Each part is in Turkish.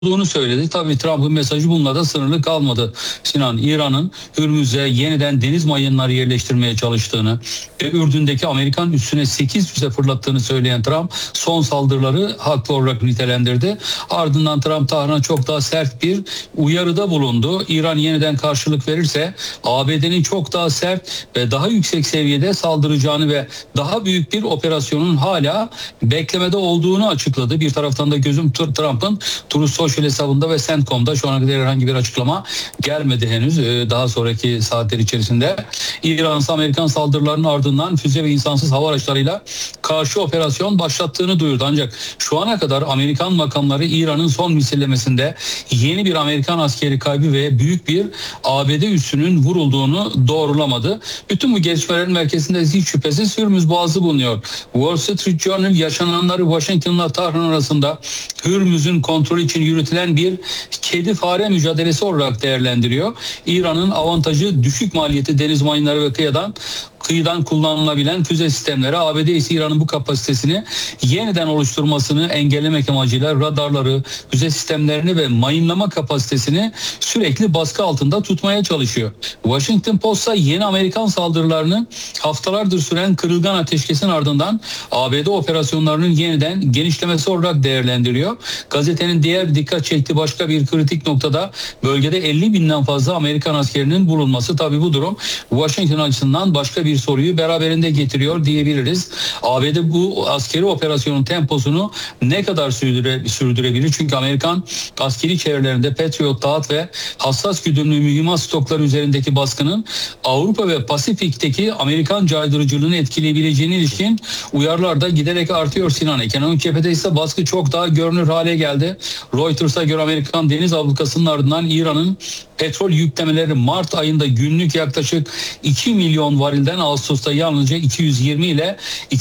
olduğunu söyledi. Tabii Trump'ın mesajı bununla da sınırlı kalmadı. Sinan, İran'ın Hürmüz'e yeniden deniz mayınları yerleştirmeye çalıştığını ve Ürdün'deki Amerikan üssüne 8 füze fırlattığını söyleyen Trump son saldırıları haklı olarak nitelendirdi. Ardından Trump Tahran'a çok daha sert bir uyarıda bulundu. İran yeniden karşılık verirse ABD'nin çok daha sert ve daha yüksek seviyede saldıracağını ve daha büyük bir operasyonun hala beklemede olduğunu açıkladı. Bir taraftan da gözüm Trump'ın Truth Social hesabında ve CENTCOM'da şu ana kadar herhangi bir açıklama gelmedi henüz. Daha sonraki saatler içerisinde İran ise Amerikan saldırılarının ardından füze ve insansız hava araçlarıyla karşı operasyon başlattığını duyurdu. Ancak şu ana kadar Amerikan makamları İran'ın son misillemesinde yeni bir Amerikan askeri kaybı ve büyük bir ABD üssünün vurulduğunu doğrulamadı. Bütün bu gelişmelerin merkezinde hiç şüphesiz Hürmüz Boğazı bulunuyor. Wall Street Journal yaşananları Washington'la Tahran arasında Hürmüz'ün kontrolü için yürütülen bir kedi fare mücadelesi olarak değerlendiriyor. İran'ın avantajı düşük maliyeti deniz mayınları ve kıyıdan kullanılabilen füze sistemleri. ABD ise İran'ın bu kapasitesini yeniden oluşturmasını engellemek amacıyla radarları, füze sistemlerini ve mayınlama kapasitesini sürekli baskı altında tutmaya çalışıyor. Washington Post'a yeni Amerikan saldırılarını haftalardır süren kırılgan ateşkesin ardından ABD operasyonlarının yeniden genişlemesi olarak değerlendiriyor. Gazetenin diğer dikkat çektiği başka bir kritik noktada bölgede 50 binden fazla Amerikan askerinin bulunması. Tabii bu durum Washington açısından başka bir soruyu beraberinde getiriyor diyebiliriz. ABD bu askeri operasyonun temposunu ne kadar sürdürebilir? Çünkü Amerikan askeri çevrelerinde Patriot taahhüt ve hassas güdümlü mühimmat stokları üzerindeki baskının Avrupa ve Pasifik'teki Amerikan caydırıcılığını etkileyebileceğine ilişkin uyarılar da giderek artıyor Sinan. Ekonomik cephede ise baskı çok daha görünür hale geldi. Reuters'a göre Amerikan deniz ablukasının ardından İran'ın petrol yüklemeleri Mart ayında günlük yaklaşık 2 milyon varilden Ağustos'ta yalnızca 220 ile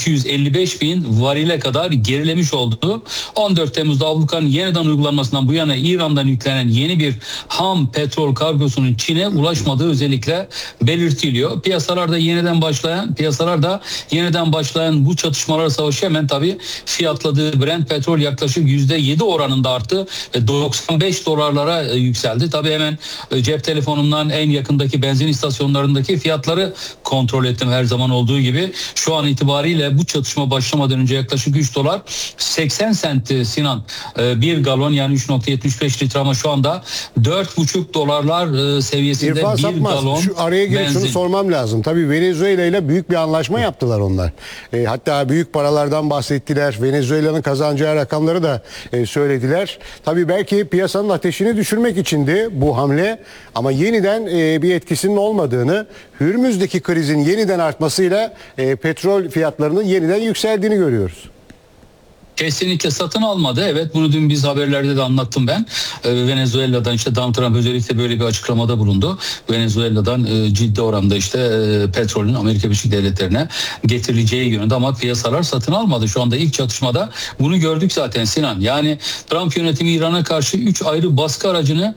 255 bin varile kadar gerilemiş oldu. 14 Temmuz'da ablukanın yeniden uygulanmasından bu yana İran'dan yüklenen yeni bir ham petrol kargosunun Çin'e ulaşmadığı özellikle belirtiliyor. Piyasalarda yeniden başlayan bu çatışmalar savaşı hemen tabii fiyatladığı Brent petrol yaklaşık %7 oranında arttı ve 95 dolarlara yükseldi. Tabii hemen cep telefonumdan en yakındaki benzin istasyonlarındaki fiyatları kontrol ettim her zaman olduğu gibi. Şu an itibariyle bu çatışma başlamadan önce yaklaşık 3 dolar 80 sent Sinan bir galon, yani 3,75 litre, ama şu anda 4,5 dolarlar seviyesinde İrfan bir Sapmaz, galon şu araya girip benzin. şunu sormam lazım. Tabii Venezuela ile büyük bir anlaşma yaptılar onlar. Hatta büyük paralardan bahsettiler. Venezuela'nın kazanacağı rakamları da söylediler. Tabii belki piyasanın ateşini düşürmek içindi bu hamle. Ama yeniden bir etkisinin olmadığını, Hürmüz'deki krizin yeniden artmasıyla petrol fiyatlarının yeniden yükseldiğini görüyoruz. Kesinlikle satın almadı. Evet, bunu dün biz haberlerde de anlattım ben. Venezuela'dan işte Donald Trump özellikle böyle bir açıklamada bulundu. Venezuela'dan ciddi oranda petrolün Amerika Birleşik Devletleri'ne getirileceği yönünde, ama piyasalar satın almadı. Şu anda ilk çatışmada bunu gördük zaten Sinan. Yani Trump yönetimi İran'a karşı 3 ayrı baskı aracını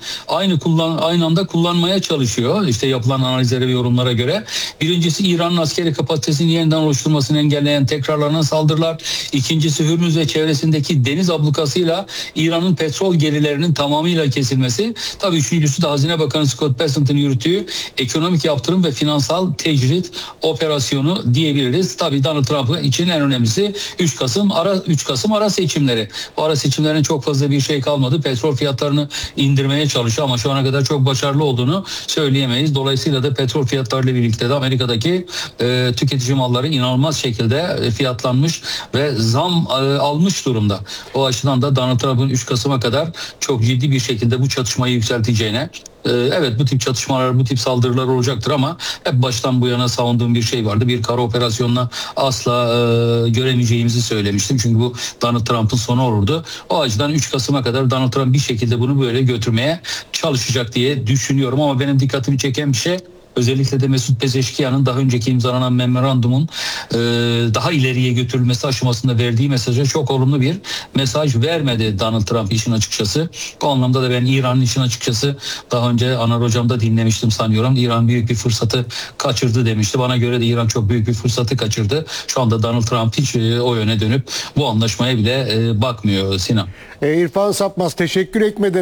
aynı anda kullanmaya çalışıyor. İşte yapılan analizlere ve yorumlara göre. Birincisi İran'ın askeri kapasitesini yeniden oluşturmasını engelleyen tekrarlanan saldırılar. İkincisi Hürmüz ve çevresindeki deniz ablukasıyla İran'ın petrol gerilerinin tamamıyla kesilmesi. Tabii üçüncüsü de Hazine Bakanı Scott Bessent'ın yürüttüğü ekonomik yaptırım ve finansal tecrit operasyonu diyebiliriz. Tabii Donald Trump için en önemlisi 3 Kasım ara seçimleri. Bu ara seçimlerin çok fazla bir şey kalmadı. Petrol fiyatlarını indirmeye çalışıyor ama şu ana kadar çok başarılı olduğunu söyleyemeyiz. Dolayısıyla da petrol fiyatlarıyla birlikte de Amerika'daki tüketici malları inanılmaz şekilde fiyatlanmış ve zam almış durumda. O açıdan da Donald Trump'ın 3 Kasım'a kadar çok ciddi bir şekilde bu çatışmayı yükselteceğine, evet, bu tip çatışmalar, bu tip saldırılar olacaktır ama hep baştan bu yana savunduğum bir şey vardı. Bir kara operasyonla asla göremeyeceğimizi söylemiştim. Çünkü bu Donald Trump'ın sonu olurdu. O açıdan 3 Kasım'a kadar Donald Trump bir şekilde bunu böyle götürmeye çalışacak diye düşünüyorum. Ama benim dikkatimi çeken bir şey, özellikle de Mesut Pezeşkiyan'ın daha önceki imzalanan memorandumun daha ileriye götürülmesi aşamasında verdiği mesaja çok olumlu bir mesaj vermedi Donald Trump işin açıkçası. Bu anlamda da ben İran'ın işin açıkçası daha önce Anar Hocam'da dinlemiştim sanıyorum. İran büyük bir fırsatı kaçırdı demişti. Bana göre de İran çok büyük bir fırsatı kaçırdı. Şu anda Donald Trump hiç o yöne dönüp bu anlaşmaya bile bakmıyor Sinan. İrfan Sapmaz, teşekkür etmeden